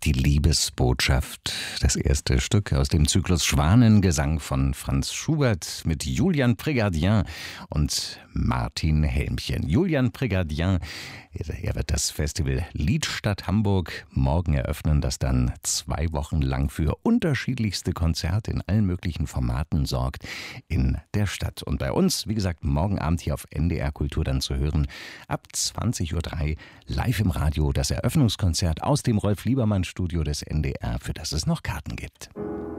Die Liebesbotschaft, das erste Stück aus dem Zyklus Schwanengesang von Franz Schubert mit Julian Prégardien und Martin Helmchen. Julian Prégardien, er wird das Festival Liedstadt Hamburg morgen eröffnen, das dann 2 Wochen lang für unterschiedlichste Konzerte in allen möglichen Formaten sorgt in der Stadt. Und bei uns, wie gesagt, morgen Abend hier auf NDR Kultur dann zu hören, ab 20:03 Uhr live im Radio das Eröffnungskonzert aus dem Rolf-Liebermann-Studio des NDR, für das es noch Karten gibt.